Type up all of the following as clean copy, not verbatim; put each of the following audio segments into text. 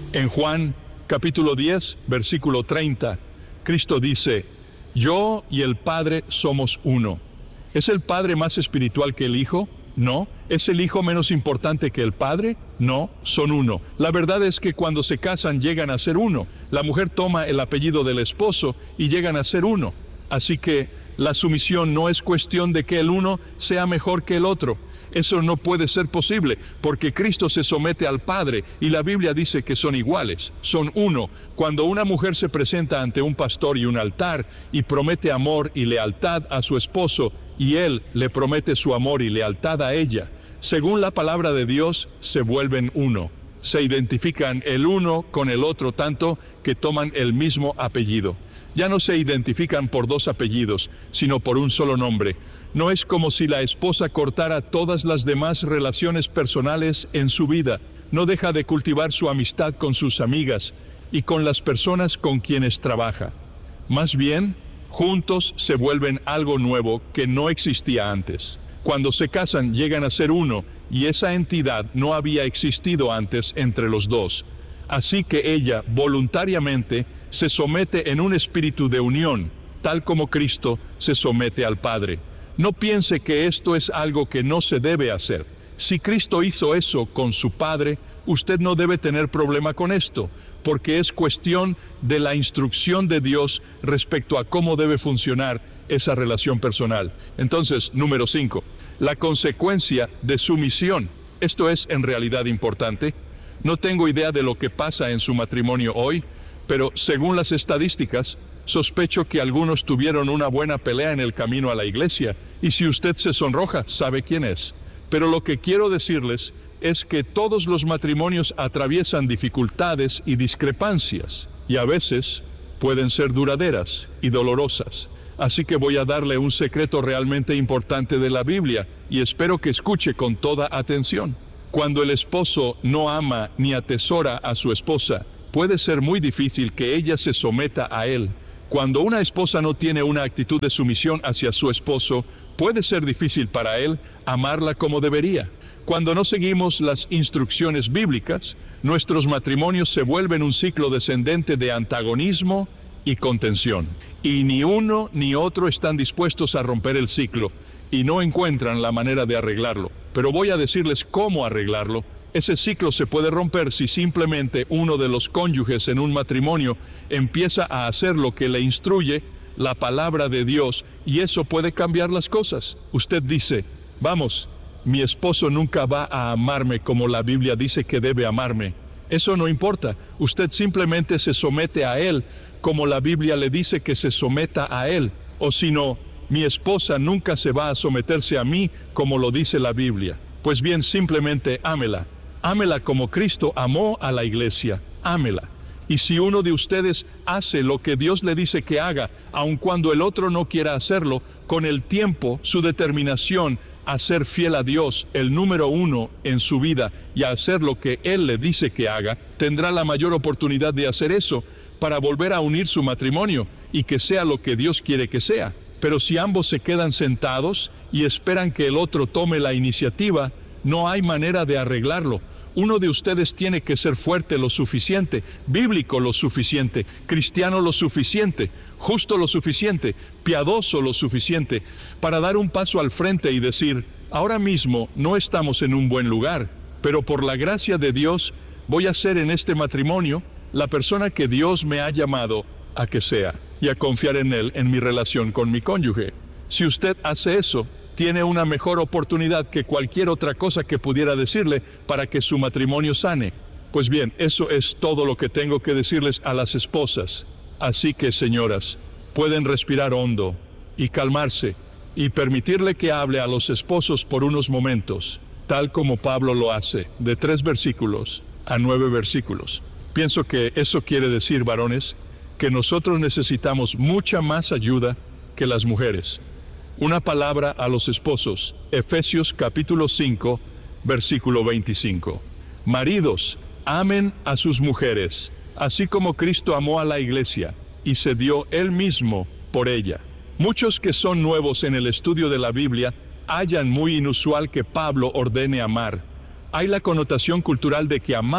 En Juan capítulo 10, versículo 30, Cristo dice: yo y el Padre somos uno. ¿Es el Padre más espiritual que el Hijo? No. ¿Es el Hijo menos importante que el Padre? No, son uno. La verdad es que cuando se casan llegan a ser uno. La mujer toma el apellido del esposo y llegan a ser uno. Así que la sumisión no es cuestión de que el uno sea mejor que el otro. Eso no puede ser posible, porque Cristo se somete al Padre y la Biblia dice que son iguales, son uno. Cuando una mujer se presenta ante un pastor y un altar y promete amor y lealtad a su esposo, y él le promete su amor y lealtad a ella, según la palabra de Dios, se vuelven uno. Se identifican el uno con el otro tanto que toman el mismo apellido. Ya no se identifican por dos apellidos, sino por un solo nombre. No es como si la esposa cortara todas las demás relaciones personales en su vida. No deja de cultivar su amistad con sus amigas y con las personas con quienes trabaja. Más bien, juntos se vuelven algo nuevo que no existía antes. Cuando se casan llegan a ser uno, y esa entidad no había existido antes entre los dos. Así que ella voluntariamente se somete en un espíritu de unión, tal como Cristo se somete al Padre. No piense que esto es algo que no se debe hacer. Si Cristo hizo eso con su Padre, usted no debe tener problema con esto, porque es cuestión de la instrucción de Dios respecto a cómo debe funcionar esa relación personal. Entonces, número 5, la consecuencia de sumisión. Esto es en realidad importante. No tengo idea de lo que pasa en su matrimonio hoy, pero según las estadísticas, sospecho que algunos tuvieron una buena pelea en el camino a la iglesia, y si usted se sonroja, sabe quién es. Pero lo que quiero decirles es que todos los matrimonios atraviesan dificultades y discrepancias, y a veces pueden ser duraderas y dolorosas. Así que voy a darle un secreto realmente importante de la Biblia, y espero que escuche con toda atención. Cuando el esposo no ama ni atesora a su esposa, puede ser muy difícil que ella se someta a él. Cuando una esposa no tiene una actitud de sumisión hacia su esposo, puede ser difícil para él amarla como debería. Cuando no seguimos las instrucciones bíblicas, nuestros matrimonios se vuelven un ciclo descendente de antagonismo y contención. Y ni uno ni otro están dispuestos a romper el ciclo y no encuentran la manera de arreglarlo. Pero voy a decirles cómo arreglarlo. Ese ciclo se puede romper si simplemente uno de los cónyuges en un matrimonio empieza a hacer lo que le instruye la palabra de Dios, y eso puede cambiar las cosas. Usted dice: vamos, mi esposo nunca va a amarme como la Biblia dice que debe amarme. Eso no importa. Usted simplemente se somete a él como la Biblia le dice que se someta a él. O si no, mi esposa nunca se va a someterse a mí como lo dice la Biblia. Pues bien, simplemente ámela. Ámela como Cristo amó a la iglesia. Ámela. Y si uno de ustedes hace lo que Dios le dice que haga, aun cuando el otro no quiera hacerlo, con el tiempo, su determinación a ser fiel a Dios, el número uno en su vida, y a hacer lo que Él le dice que haga, tendrá la mayor oportunidad de hacer eso para volver a unir su matrimonio y que sea lo que Dios quiere que sea. Pero si ambos se quedan sentados y esperan que el otro tome la iniciativa, no hay manera de arreglarlo. Uno de ustedes tiene que ser fuerte lo suficiente, bíblico lo suficiente, cristiano lo suficiente, justo lo suficiente, piadoso lo suficiente, para dar un paso al frente y decir: ahora mismo no estamos en un buen lugar, pero por la gracia de Dios voy a ser en este matrimonio la persona que Dios me ha llamado a que sea, y a confiar en Él en mi relación con mi cónyuge. Si usted hace eso, tiene una mejor oportunidad que cualquier otra cosa que pudiera decirle para que su matrimonio sane. Pues bien, eso es todo lo que tengo que decirles a las esposas. Así que, señoras, pueden respirar hondo y calmarse y permitirle que hable a los esposos por unos momentos, tal como Pablo lo hace, de 3 versículos a 9 versículos. Pienso que eso quiere decir, varones, que nosotros necesitamos mucha más ayuda que las mujeres. Una palabra a los esposos, Efesios capítulo 5, versículo 25. Maridos, amen a sus mujeres, así como Cristo amó a la iglesia y se dio Él mismo por ella. Muchos que son nuevos en el estudio de la Biblia hallan muy inusual que Pablo ordene amar. Hay la connotación cultural de que amar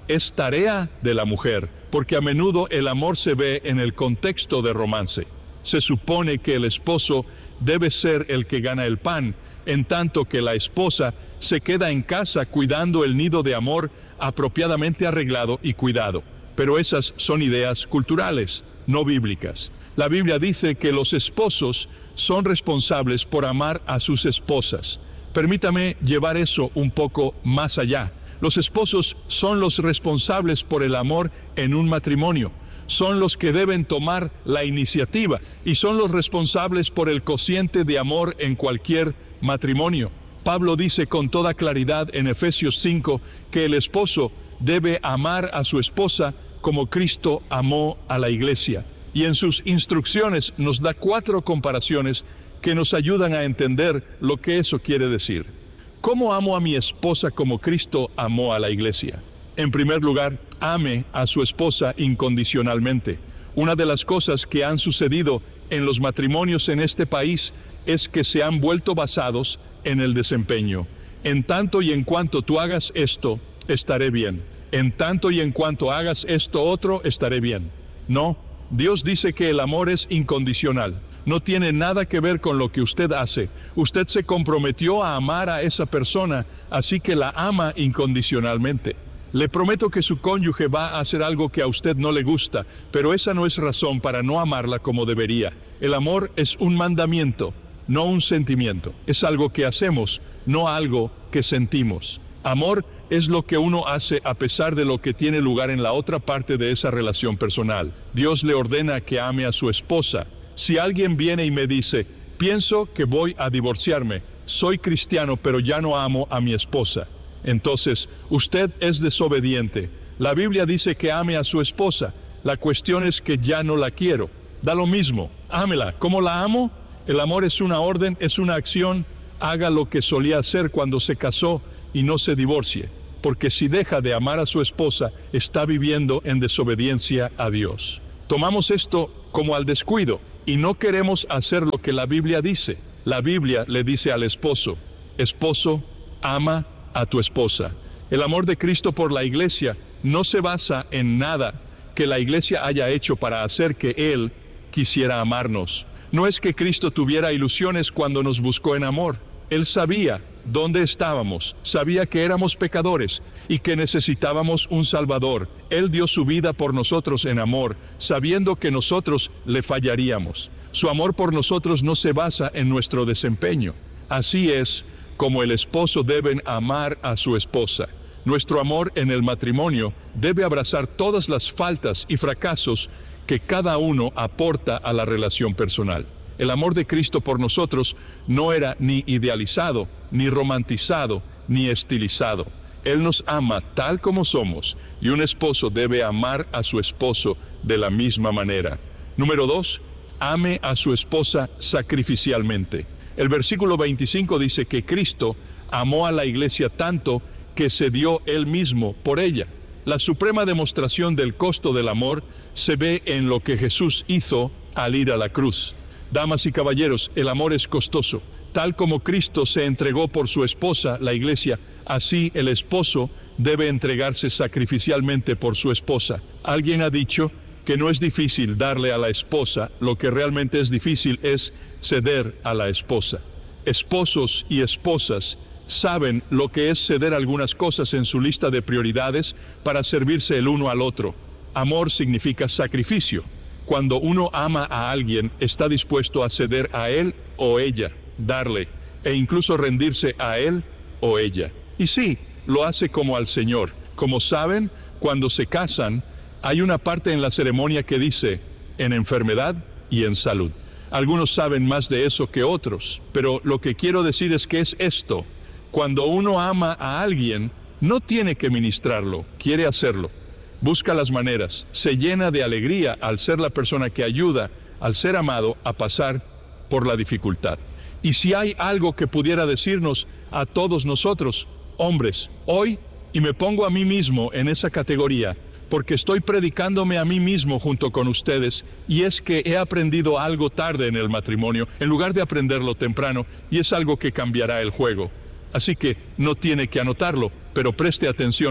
es tarea de la mujer, porque a menudo el amor se ve en el contexto de romance. Se supone que el esposo debe ser el que gana el pan, en tanto que la esposa se queda en casa cuidando el nido de amor apropiadamente arreglado y cuidado. Pero esas son ideas culturales, no bíblicas. La Biblia dice que los esposos son responsables por amar a sus esposas. Permítame llevar eso un poco más allá. Los esposos son los responsables por el amor en un matrimonio. Son los que deben tomar la iniciativa y son los responsables por el cociente de amor en cualquier matrimonio. Pablo dice con toda claridad en Efesios 5 que el esposo debe amar a su esposa como Cristo amó a la iglesia. Y en sus instrucciones nos da 4 comparaciones que nos ayudan a entender lo que eso quiere decir. ¿Cómo amo a mi esposa como Cristo amó a la iglesia? En primer lugar, ame a su esposa incondicionalmente. Una de las cosas que han sucedido en los matrimonios en este país es que se han vuelto basados en el desempeño. En tanto y en cuanto tú hagas esto, estaré bien. En tanto y en cuanto hagas esto otro, estaré bien. No, Dios dice que el amor es incondicional. No tiene nada que ver con lo que usted hace. Usted se comprometió a amar a esa persona, así que la ama incondicionalmente. Le prometo que su cónyuge va a hacer algo que a usted no le gusta, pero esa no es razón para no amarla como debería. El amor es un mandamiento, no un sentimiento. Es algo que hacemos, no algo que sentimos. Amor es lo que uno hace a pesar de lo que tiene lugar en la otra parte de esa relación personal. Dios le ordena que ame a su esposa. Si alguien viene y me dice, pienso que voy a divorciarme, soy cristiano pero ya no amo a mi esposa, entonces usted es desobediente. La Biblia dice que ame a su esposa. La cuestión es que ya no la quiero. Da lo mismo, ámela. ¿Cómo la amo? El amor es una orden, es una acción. Haga lo que solía hacer cuando se casó y no se divorcie, porque si deja de amar a su esposa, está viviendo en desobediencia a Dios. Tomamos esto como al descuido y no queremos hacer lo que la Biblia dice. La Biblia le dice al esposo, esposo, ama a tu esposa. El amor de Cristo por la iglesia no se basa en nada que la iglesia haya hecho para hacer que Él quisiera amarnos. No es que Cristo tuviera ilusiones cuando nos buscó en amor. Él sabía dónde estábamos, sabía que éramos pecadores y que necesitábamos un Salvador. Él dio su vida por nosotros en amor, sabiendo que nosotros le fallaríamos. Su amor por nosotros no se basa en nuestro desempeño. Así es como el esposo debe amar a su esposa. Nuestro amor en el matrimonio debe abrazar todas las faltas y fracasos que cada uno aporta a la relación personal. El amor de Cristo por nosotros no era ni idealizado, ni romantizado, ni estilizado. Él nos ama tal como somos, y un esposo debe amar a su esposo de la misma manera. Número 2, ame a su esposa sacrificialmente. El versículo 25 dice que Cristo amó a la iglesia tanto que se dio Él mismo por ella. La suprema demostración del costo del amor se ve en lo que Jesús hizo al ir a la cruz. Damas y caballeros, el amor es costoso. Tal como Cristo se entregó por su esposa, la iglesia, así el esposo debe entregarse sacrificialmente por su esposa. Alguien ha dicho que no es difícil darle a la esposa, lo que realmente es difícil es ceder a la esposa. Esposos y esposas saben lo que es ceder algunas cosas en su lista de prioridades para servirse el uno al otro. Amor significa sacrificio. Cuando uno ama a alguien, está dispuesto a ceder a él o ella, darle, e incluso rendirse a él o ella. Y sí, lo hace como al Señor. Como saben, cuando se casan, hay una parte en la ceremonia que dice, en enfermedad y en salud. Algunos saben más de eso que otros, pero lo que quiero decir es que es esto. Cuando uno ama a alguien, no tiene que ministrarlo, quiere hacerlo. Busca las maneras, se llena de alegría al ser la persona que ayuda al ser amado a pasar por la dificultad. Y si hay algo que pudiera decirnos a todos nosotros, hombres, hoy, y me pongo a mí mismo en esa categoría, porque estoy predicándome a mí mismo junto con ustedes, y es que he aprendido algo tarde en el matrimonio, en lugar de aprenderlo temprano, y es algo que cambiará el juego. Así que no tiene que anotarlo, pero preste atención.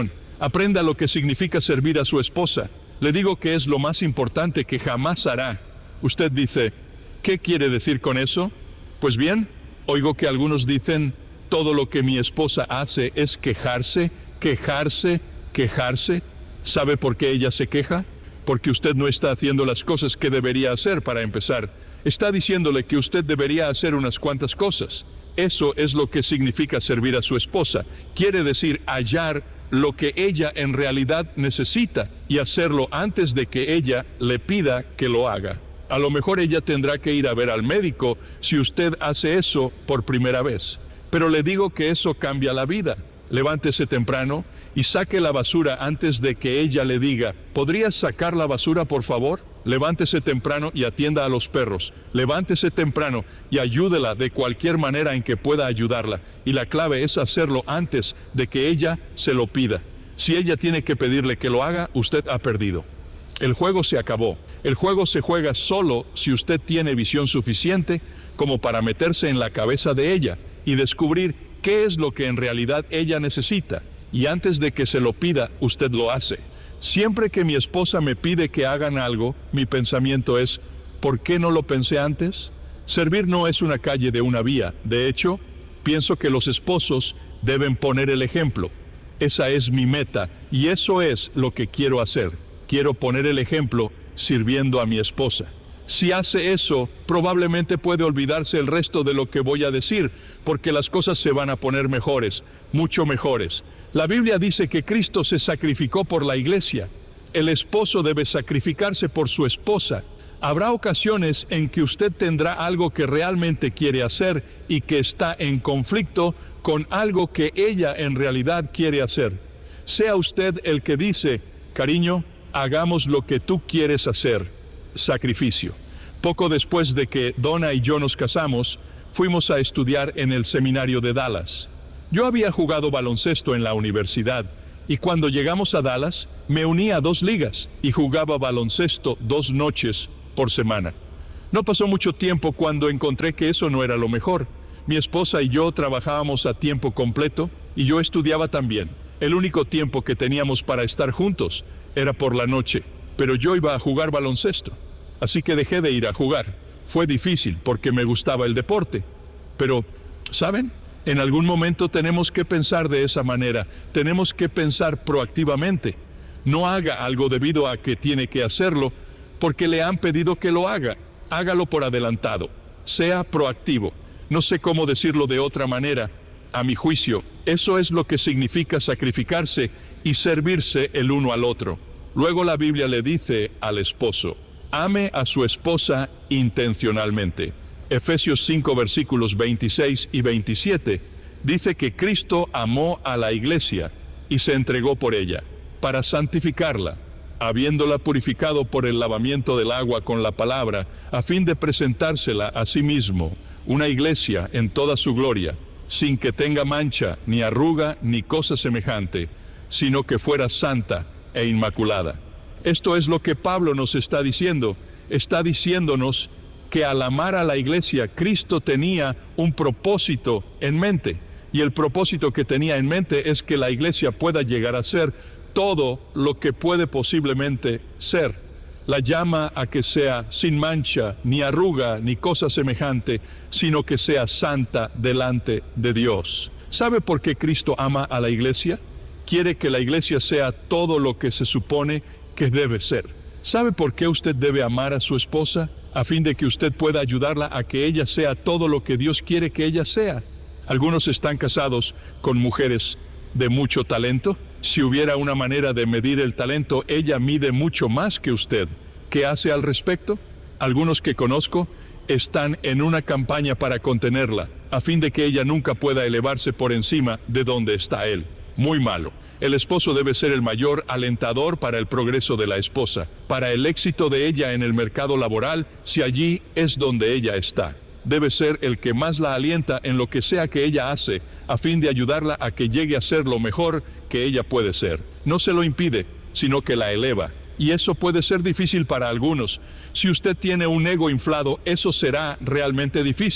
Aprenda lo que significa servir a su esposa. Le digo que es lo más importante que jamás hará. Usted dice, ¿qué quiere decir con eso? Pues bien, oigo que algunos dicen, todo lo que mi esposa hace es quejarse, quejarse, quejarse. ¿Sabe por qué ella se queja? Porque usted no está haciendo las cosas que debería hacer para empezar. Está diciéndole que usted debería hacer unas cuantas cosas. Eso es lo que significa servir a su esposa. Quiere decir hallar lo que ella en realidad necesita y hacerlo antes de que ella le pida que lo haga. A lo mejor ella tendrá que ir a ver al médico si usted hace eso por primera vez. Pero le digo que eso cambia la vida. Levántese temprano y saque la basura antes de que ella le diga, ¿podrías sacar la basura, por favor? Levántese temprano y atienda a los perros. Levántese temprano y ayúdela de cualquier manera en que pueda ayudarla. Y la clave es hacerlo antes de que ella se lo pida. Si ella tiene que pedirle que lo haga, usted ha perdido. El juego se acabó. El juego se juega solo si usted tiene visión suficiente como para meterse en la cabeza de ella y descubrir qué es lo que en realidad ella necesita. Y antes de que se lo pida, usted lo hace. Siempre que mi esposa me pide que hagan algo, mi pensamiento es, ¿por qué no lo pensé antes? Servir no es una calle de una vía. De hecho, pienso que los esposos deben poner el ejemplo. Esa es mi meta y eso es lo que quiero hacer. Quiero poner el ejemplo sirviendo a mi esposa. Si hace eso, probablemente puede olvidarse el resto de lo que voy a decir, porque las cosas se van a poner mejores, mucho mejores. La Biblia dice que Cristo se sacrificó por la iglesia. El esposo debe sacrificarse por su esposa. Habrá ocasiones en que usted tendrá algo que realmente quiere hacer y que está en conflicto con algo que ella en realidad quiere hacer. Sea usted el que dice, cariño, hagamos lo que tú quieres hacer. Sacrificio. Poco después de que Donna y yo nos casamos, fuimos a estudiar en el seminario de Dallas. Yo había jugado baloncesto en la universidad y cuando llegamos a Dallas me uní a 2 ligas y jugaba baloncesto 2 noches por semana. No pasó mucho tiempo cuando encontré que eso no era lo mejor. Mi esposa y yo trabajábamos a tiempo completo y yo estudiaba también. El único tiempo que teníamos para estar juntos era por la noche, pero yo iba a jugar baloncesto. Así que dejé de ir a jugar. Fue difícil porque me gustaba el deporte. Pero, ¿saben? En algún momento tenemos que pensar de esa manera. Tenemos que pensar proactivamente. No haga algo debido a que tiene que hacerlo porque le han pedido que lo haga. Hágalo por adelantado. Sea proactivo. No sé cómo decirlo de otra manera. A mi juicio, eso es lo que significa sacrificarse y servirse el uno al otro. Luego la Biblia le dice al esposo, ame a su esposa intencionalmente. Efesios 5 versículos 26 y 27 dice que Cristo amó a la iglesia y se entregó por ella, para santificarla, habiéndola purificado por el lavamiento del agua con la palabra, a fin de presentársela a sí mismo, una iglesia en toda su gloria, sin que tenga mancha, ni arruga, ni cosa semejante, sino que fuera santa e inmaculada. Esto es lo que Pablo nos está diciendo. Está diciéndonos que al amar a la iglesia, Cristo tenía un propósito en mente. Y el propósito que tenía en mente es que la iglesia pueda llegar a ser todo lo que puede posiblemente ser. La llama a que sea sin mancha, ni arruga, ni cosa semejante, sino que sea santa delante de Dios. ¿Sabe por qué Cristo ama a la iglesia? Quiere que la iglesia sea todo lo que se supone que debe ser. ¿Sabe por qué usted debe amar a su esposa? A fin de que usted pueda ayudarla a que ella sea todo lo que Dios quiere que ella sea. Algunos están casados con mujeres de mucho talento. Si hubiera una manera de medir el talento, ella mide mucho más que usted. ¿Qué hace al respecto? Algunos que conozco están en una campaña para contenerla, a fin de que ella nunca pueda elevarse por encima de donde está él. Muy malo. El esposo debe ser el mayor alentador para el progreso de la esposa, para el éxito de ella en el mercado laboral, si allí es donde ella está. Debe ser el que más la alienta en lo que sea que ella hace, a fin de ayudarla a que llegue a ser lo mejor que ella puede ser. No se lo impide, sino que la eleva. Y eso puede ser difícil para algunos. Si usted tiene un ego inflado, eso será realmente difícil.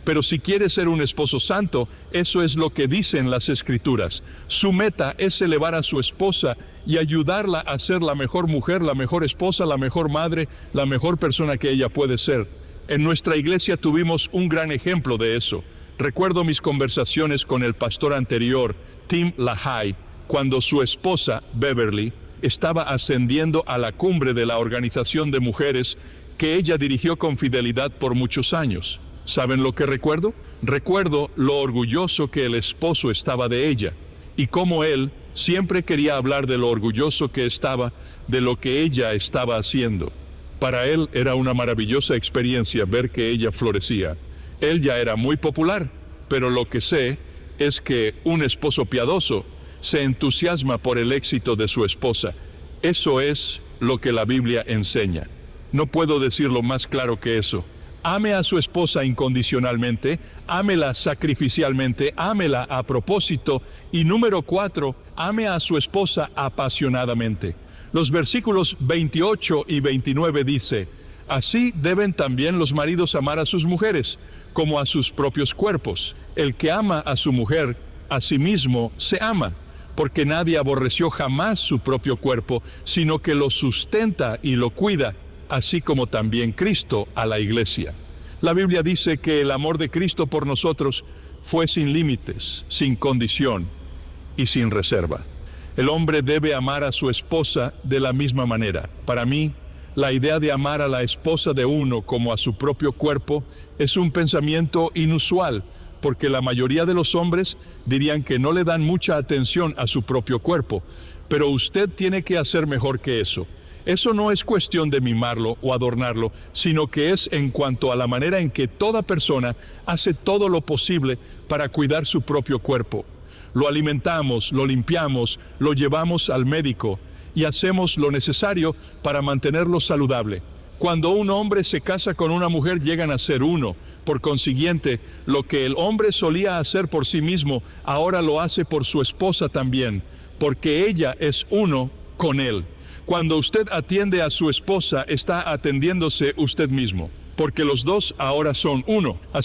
Pero si quiere ser un esposo santo, eso es lo que dicen las Escrituras. Su meta es elevar a su esposa y ayudarla a ser la mejor mujer, la mejor esposa, la mejor madre, la mejor persona que ella puede ser. En nuestra iglesia tuvimos un gran ejemplo de eso. Recuerdo mis conversaciones con el pastor anterior, Tim LaHaye, cuando su esposa, Beverly, estaba ascendiendo a la cumbre de la organización de mujeres que ella dirigió con fidelidad por muchos años. ¿Saben lo que recuerdo? Recuerdo lo orgulloso que el esposo estaba de ella y cómo él siempre quería hablar de lo orgulloso que estaba de lo que ella estaba haciendo. Para él era una maravillosa experiencia ver que ella florecía. Él ya era muy popular, pero lo que sé es que un esposo piadoso se entusiasma por el éxito de su esposa. Eso es lo que la Biblia enseña. No puedo decirlo más claro que eso. Ame a su esposa incondicionalmente, ámela sacrificialmente, ámela a propósito. Y número 4, ame a su esposa apasionadamente. Los versículos 28 y 29 dice: así deben también los maridos amar a sus mujeres, como a sus propios cuerpos. El que ama a su mujer, a sí mismo se ama, porque nadie aborreció jamás su propio cuerpo, sino que lo sustenta y lo cuida, así como también Cristo a la iglesia. La Biblia dice que el amor de Cristo por nosotros fue sin límites, sin condición y sin reserva. El hombre debe amar a su esposa de la misma manera. Para mí, la idea de amar a la esposa de uno como a su propio cuerpo es un pensamiento inusual, porque la mayoría de los hombres dirían que no le dan mucha atención a su propio cuerpo. Pero usted tiene que hacer mejor que eso. Eso no es cuestión de mimarlo o adornarlo, sino que es en cuanto a la manera en que toda persona hace todo lo posible para cuidar su propio cuerpo. Lo alimentamos, lo limpiamos, lo llevamos al médico y hacemos lo necesario para mantenerlo saludable. Cuando un hombre se casa con una mujer, llegan a ser uno. Por consiguiente, lo que el hombre solía hacer por sí mismo, ahora lo hace por su esposa también, porque ella es uno con él. Cuando usted atiende a su esposa, está atendiéndose usted mismo, porque los dos ahora son uno.